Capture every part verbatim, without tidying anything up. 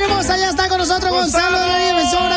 hermosa! Ya está con nosotros Gonzalo, Gonzalo de la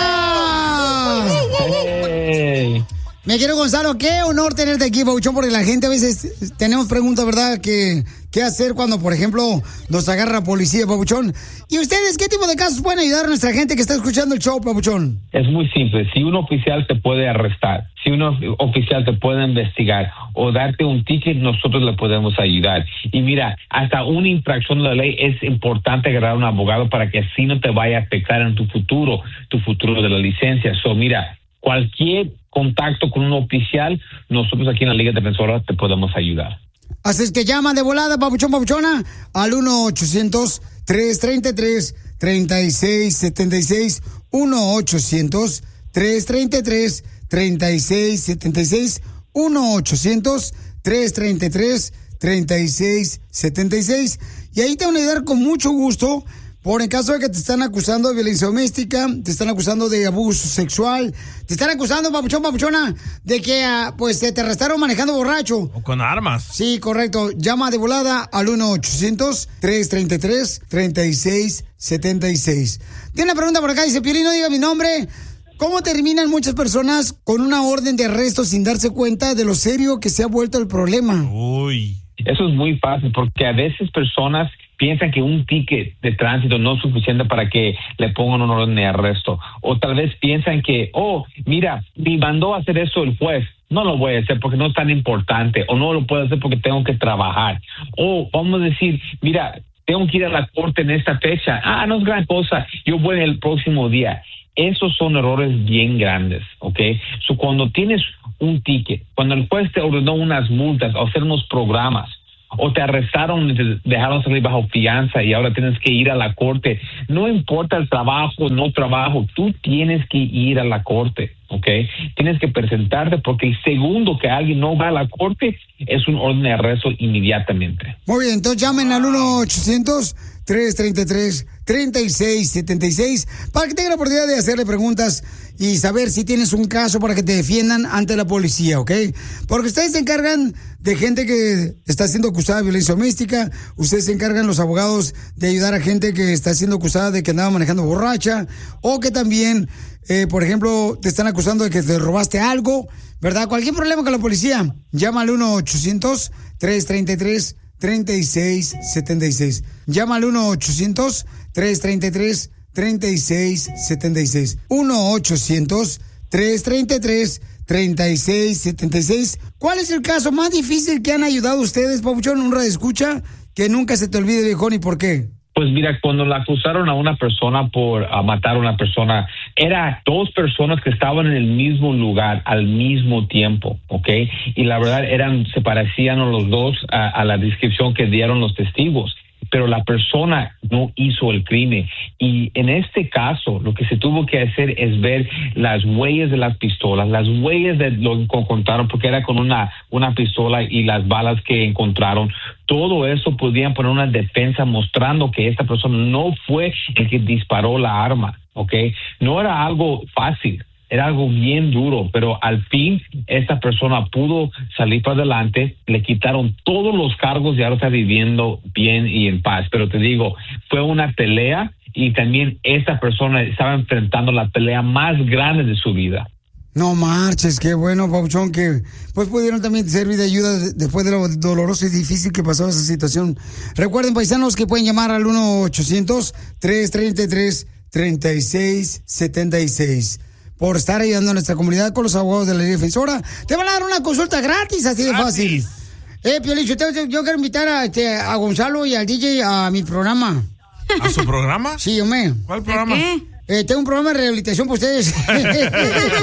emisora. Hey. Me quiero, Gonzalo, qué honor tenerte aquí, Pabuchón, porque la gente a veces tenemos preguntas, ¿verdad? Que, ¿Qué hacer cuando, por ejemplo, nos agarra la policía, Pabuchón? ¿Y ustedes qué tipo de casos pueden ayudar a nuestra gente que está escuchando el show, Pabuchón? Es muy simple. Si un oficial te puede arrestar, si un oficial te puede investigar o darte un ticket, nosotros le podemos ayudar. Y mira, hasta una infracción de la ley es importante agarrar un abogado para que así no te vaya a afectar en tu futuro, tu futuro de la licencia. So, mira, cualquier contacto con un oficial, nosotros aquí en la Liga Defensora te podemos ayudar. Así es que llama de volada, Pabuchón, Pabuchona, al uno ochocientos, tres treinta y tres, treinta y seis setenta y seis, uno ochocientos, tres treinta y tres, treinta y seis setenta y seis, uno ochocientos, tres treinta y tres, treinta y seis setenta y seis. Y ahí te van a ayudar con mucho gusto. Por el caso de que te están acusando de violencia doméstica, te están acusando de abuso sexual, te están acusando, papuchón, papuchona, de que uh, pues te arrestaron manejando borracho. O con armas. Sí, correcto. Llama de volada al uno ochocientos, tres treinta y tres, treinta y seis setenta y seis. Tiene una pregunta por acá, dice, Piolín, no diga mi nombre. ¿Cómo terminan muchas personas con una orden de arresto sin darse cuenta de lo serio que se ha vuelto el problema? Uy. Eso es muy fácil porque a veces personas piensan que un ticket de tránsito no es suficiente para que le pongan una orden de arresto. O tal vez piensan que, oh, mira, me mandó a hacer eso el juez. No lo voy a hacer porque no es tan importante. O no lo puedo hacer porque tengo que trabajar. O vamos a decir, mira, tengo que ir a la corte en esta fecha. Ah, no es gran cosa. Yo voy el próximo día. Esos son errores bien grandes, ¿ok? So, cuando tienes un ticket, cuando el juez te ordenó unas multas o hacer unos programas, o te arrestaron y te dejaron salir bajo fianza y ahora tienes que ir a la corte, no importa el trabajo, no trabajo, tú tienes que ir a la corte, ¿ok? Tienes que presentarte porque el segundo que alguien no va a la corte es un orden de arresto inmediatamente. Muy bien, entonces llamen al uno ochocientos, tres treinta y tres, treinta y seis setenta y seis para que tengan la oportunidad de hacerle preguntas y saber si tienes un caso para que te defiendan ante la policía, ¿ok? Porque ustedes se encargan de gente que está siendo acusada de violencia doméstica, ustedes se encargan, los abogados, de ayudar a gente que está siendo acusada de que andaba manejando borracha, o que también, eh, por ejemplo, te están acusando de que te robaste algo, ¿verdad? Cualquier problema con la policía, llama al uno ochocientos, tres treinta y tres, treinta y seis setenta y seis. Llama al uno ochocientos, tres treinta y tres, treinta y seis setenta y seis. uno ochocientos, tres treinta y tres, treinta y seis setenta y seis. ¿Cuál es el caso más difícil que han ayudado ustedes, Pabuchón? Un radioescucha que nunca se te olvide, viejón, ¿y por qué? Pues mira, cuando la acusaron a una persona por uh, matar a una persona, era dos personas que estaban en el mismo lugar al mismo tiempo, ¿ok? Y la verdad eran, se parecían a los dos a, a la descripción que dieron los testigos, pero la persona no hizo el crimen. Y en este caso, lo que se tuvo que hacer es ver las huellas de las pistolas, las huellas de lo que encontraron, porque era con una, una pistola y las balas que encontraron. Todo eso podían poner una defensa mostrando que esta persona no fue el que disparó la arma, ¿ok? No era algo fácil. Era algo bien duro, pero al fin esta persona pudo salir para adelante, le quitaron todos los cargos y ahora está viviendo bien y en paz. Pero te digo, fue una pelea y también esta persona estaba enfrentando la pelea más grande de su vida. No marches, qué bueno, Pauchón, que pues pudieron también servir de ayuda después de lo doloroso y difícil que pasó esa situación. Recuerden, paisanos, que pueden llamar al uno ochocientos, tres treinta y tres, treinta y seis setenta y seis. Por estar ayudando a nuestra comunidad con los abogados de la Liga Defensora. Te van a dar una consulta gratis, así de fácil. Eh, Piolín, yo, yo quiero invitar a, este, a Gonzalo y al D J a mi programa. ¿A su programa? Sí, hombre. ¿Cuál programa? Eh, tengo un programa de rehabilitación para ustedes.